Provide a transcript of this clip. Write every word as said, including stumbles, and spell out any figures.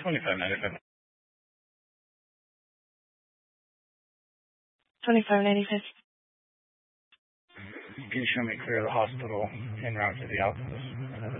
twenty-five ninety-five. twenty-five ninety-five. Can you show me clear of the hospital en route to the Alcatraz?